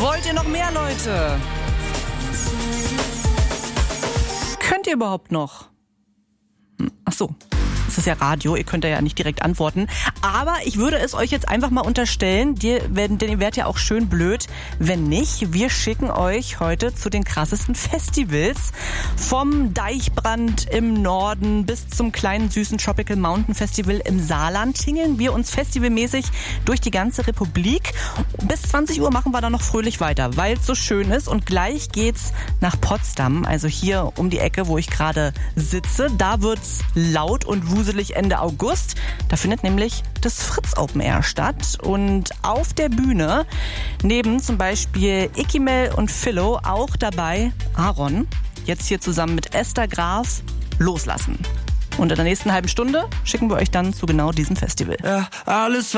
Wollt ihr noch mehr, Leute? Könnt ihr überhaupt noch? Ach so. Das ist ja Radio, ihr könnt ja nicht direkt antworten. Aber ich würde es euch jetzt einfach mal unterstellen, denn ihr werdet ja auch schön blöd, wenn nicht. Wir schicken euch heute zu den krassesten Festivals. Vom Deichbrand im Norden bis zum kleinen süßen Tropical Mountain Festival im Saarland tingeln wir uns festivalmäßig durch die ganze Republik. Bis 20 Uhr machen wir dann noch fröhlich weiter, weil es so schön ist. Und gleich geht's nach Potsdam, also hier um die Ecke, wo ich gerade sitze. Da wird's laut und wuselig Ende August. Da findet nämlich das Fritz Open Air statt. Und auf der Bühne, neben zum Beispiel Ikimel und Philo, auch dabei Aaron. Jetzt hier zusammen mit Esther Graf loslassen. Und in der nächsten halben Stunde schicken wir euch dann zu genau diesem Festival. Ja, alles